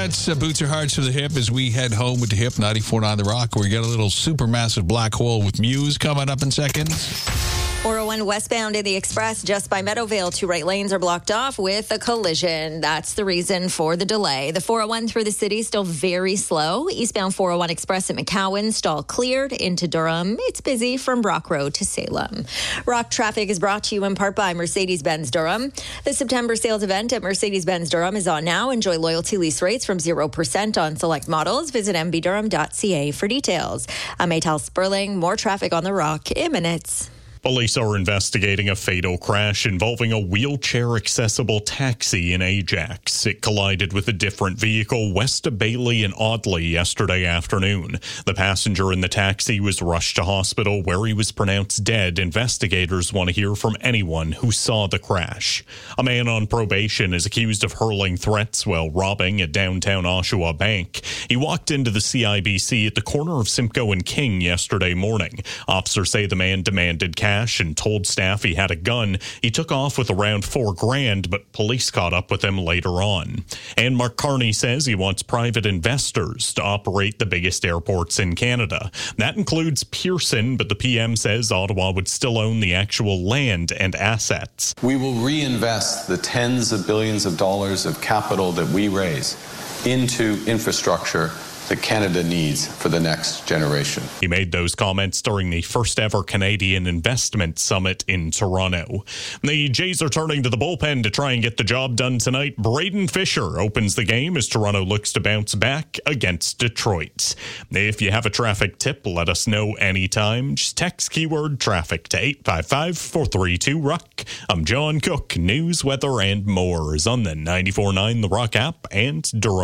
That's Boots Are Hearts for the Hip as we head home with the Hip 94.9 The Rock. We got a little supermassive black hole with Muse coming up in seconds. 401 westbound in the Express just by Meadowvale. 2 right lanes are blocked off with a collision. That's the reason for the delay. The 401 through the city still very slow. Eastbound 401 Express at McCowan, stall cleared into Durham. It's busy from Brock Road to Salem. Rock Traffic is brought to you in part by Mercedes-Benz Durham. The September sales event at Mercedes-Benz Durham is on now. Enjoy loyalty lease rates from 0% on select models. Visit mbdurham.ca for details. I'm Maytal Sperling. More traffic on the Rock in minutes. Police are investigating a fatal crash involving a wheelchair-accessible taxi in Ajax. It collided with a different vehicle west of Bailey and Audley yesterday afternoon. The passenger in the taxi was rushed to hospital where he was pronounced dead. Investigators want to hear from anyone who saw the crash. A man on probation is accused of hurling threats while robbing a downtown Oshawa bank. He walked into the CIBC at the corner of Simcoe and King yesterday morning. Officers say the man demanded cash and told staff he had a gun. He took off with around $4,000, but police caught up with him later on. And Mark Carney says he wants private investors to operate the biggest airports in Canada. That includes Pearson, but the PM says Ottawa would still own the actual land and assets. We will reinvest the tens of billions of dollars of capital that we raise into infrastructure that Canada needs for the next generation. He made those comments during the first ever Canadian Investment Summit in Toronto. The Jays are turning to the bullpen to try and get the job done tonight. Braden Fisher opens the game as Toronto looks to bounce back against Detroit. If you have a traffic tip, let us know anytime. Just text keyword traffic to 855-432-ROCK. I'm John Cook. News, weather, and more is on the 94.9 The Rock app and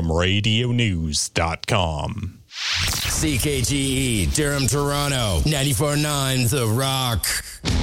DurhamRadioNews.com. CKGE, Durham, Toronto, 94.9 The Rock.